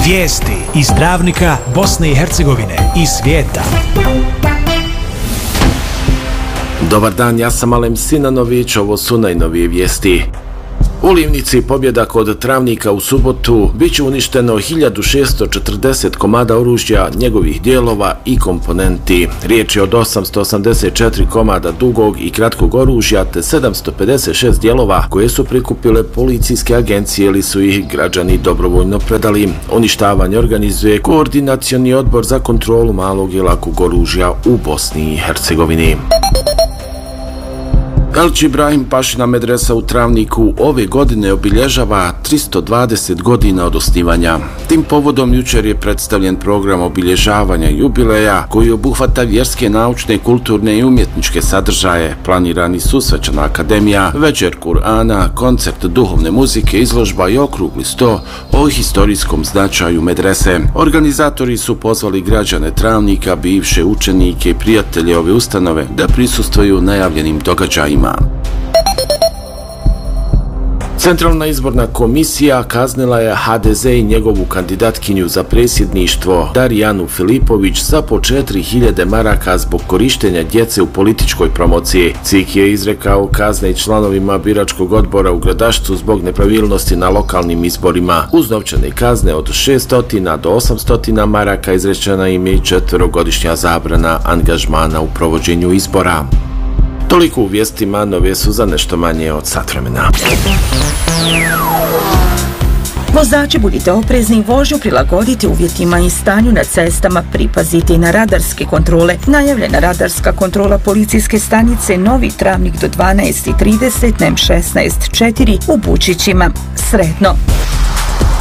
Vijesti iz Travnika, Bosne i Hercegovine i svijeta. Dobar dan, ja sam Alem Sinanović, ovo su najnovije vijesti. U Livnici pobjeda kod Travnika u subotu bit će uništeno 1640 komada oružja, njegovih dijelova i komponenti. Riječ je od 884 komada dugog i kratkog oružja te 756 dijelova koje su prikupile policijske agencije ili su ih građani dobrovoljno predali. Uništavanje organizuje Koordinacioni odbor za kontrolu malog i lakog oružja u Bosni i Hercegovini. Elči Ibrahim Pašina medresa u Travniku ove godine obilježava 320 godina od osnivanja. Tim povodom jučer je predstavljen program obilježavanja jubileja koji obuhvata vjerske, naučne, kulturne i umjetničke sadržaje. Planirani su svečana akademija, večer Kur'ana, koncert duhovne muzike, izložba i okrugli sto o historijskom značaju medrese. Organizatori su pozvali građane Travnika, bivše učenike i prijatelje ove ustanove da prisustvuju najavljenim događajima. Centralna izborna komisija kaznila je HDZ i njegovu kandidatkinju za predsjedništvo Darijanu Filipović za po 4000 maraka zbog korištenja djece u političkoj promociji. CIK je izrekao kazne i članovima biračkog odbora u Gradašcu zbog nepravilnosti na lokalnim izborima. Uz novčane kazne od 600 do 800 maraka izrečena im je i 4-godišnja zabrana angažmana u provođenju izbora. Toliko u vijestima, nove su za nešto manje od sat vremena. Vozači, budite oprezni, vožnju prilagoditi uvjetima i stanju na cestama, pripaziti na radarske kontrole. Najavljena radarska kontrola policijske stanice Novi Travnik do 12:30 na M16-4 u Bučićima. Sretno!